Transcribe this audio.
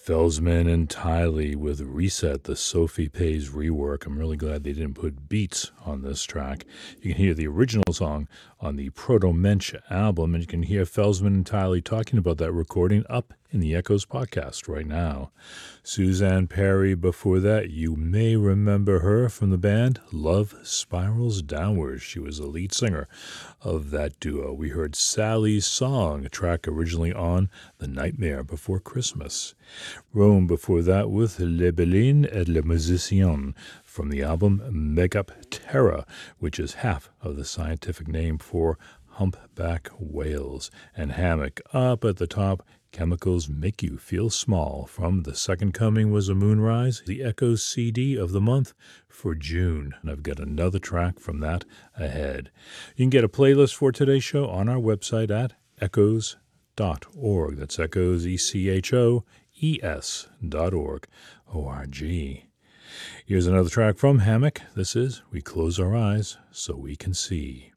Felsman and Tiley with Reset, the Sophie Pays rework. I'm really glad they didn't put beats on this track. You can hear the original song on the Proto Mensch album, and you can hear Felsman and Tiley talking about that recording up in the Echoes podcast right now. Suzanne Perry before that, you may remember her from the band Love Spirals Downwards. She was the lead singer of that duo. We heard Sally's Song, a track originally on The Nightmare Before Christmas. Rome before that with Le Bellin et le Musicien from the album Make-up Terra, which is half of the scientific name for humpback whales. And Hammock up at the top, Chemicals Make You Feel Small from The Second Coming Was a Moonrise, the Echoes CD of the month for June. And I've got another track from that ahead. You can get a playlist for today's show on our website at echoes.org. That's Echoes, ECHOES.org. O-R-G. Here's another track from Hammock. This is We Close Our Eyes So We Can See.